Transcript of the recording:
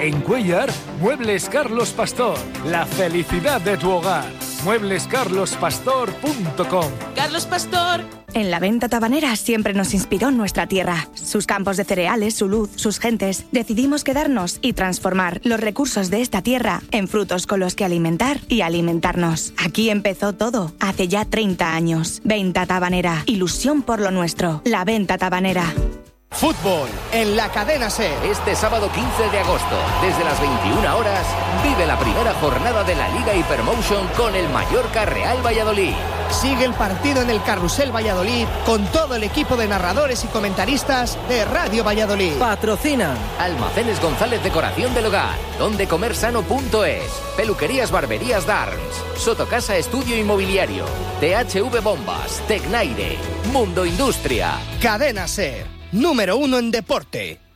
En Cuéllar, Muebles Carlos Pastor. La felicidad de tu hogar. mueblescarlospastor.com. Carlos Pastor. En la venta tabanera siempre nos inspiró nuestra tierra, sus campos de cereales, su luz, sus gentes. Decidimos quedarnos y transformar los recursos de esta tierra en frutos con los que alimentar y alimentarnos. Aquí empezó todo, hace ya 30 años. Venta tabanera, ilusión por lo nuestro. La venta tabanera. Fútbol en la cadena SER. Este sábado 15 de agosto, desde las 21 horas, vive la primera jornada de la Liga Hypermotion con el Mallorca Real Valladolid. Sigue el partido en el Carrusel Valladolid con todo el equipo de narradores y comentaristas de Radio Valladolid. Patrocina Almacenes González Decoración del Hogar, dondecomersano.es, Peluquerías Barberías Darms, Sotocasa Estudio Inmobiliario, THV Bombas, Tecnaire, Mundo Industria. Cadena SER, número 1 en deporte.